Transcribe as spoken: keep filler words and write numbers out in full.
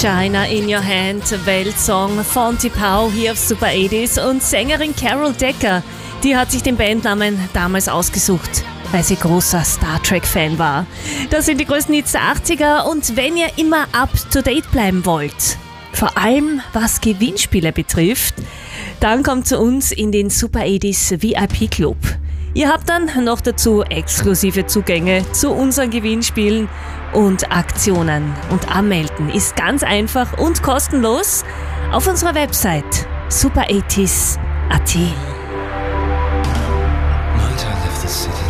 China in Your Hand, Weltsong von T'Pau hier auf Super achtziger und Sängerin Carol Decker, die hat sich den Bandnamen damals ausgesucht, weil sie großer Star Trek-Fan war. Das sind die größten Hits der achtziger und wenn ihr immer up-to-date bleiben wollt, vor allem was Gewinnspiele betrifft, dann kommt zu uns in den Super achtziger V I P-Club. Ihr habt dann noch dazu exklusive Zugänge zu unseren Gewinnspielen und Aktionen. Und anmelden ist ganz einfach und kostenlos auf unserer Website super achtziger punkt at. Night I left the city.